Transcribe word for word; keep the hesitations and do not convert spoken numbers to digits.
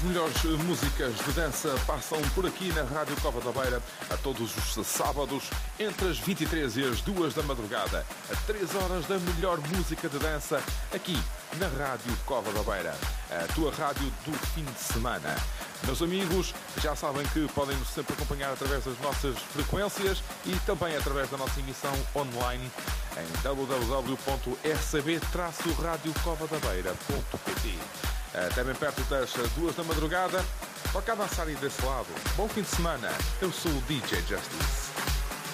As melhores músicas de dança passam por aqui na Rádio Cova da Beira a todos os sábados, entre as vinte e três e as duas da madrugada, a três horas da melhor música de dança aqui na Rádio Cova da Beira, a tua rádio do fim de semana. Meus amigos, já sabem que podem nos sempre acompanhar através das nossas frequências e também através da nossa emissão online em w w w ponto r c b traço radio cova da beira ponto p t. Até bem perto das duas da madrugada. Toca a dançar aí desse lado. Bom fim de semana. Eu sou o D J Justice.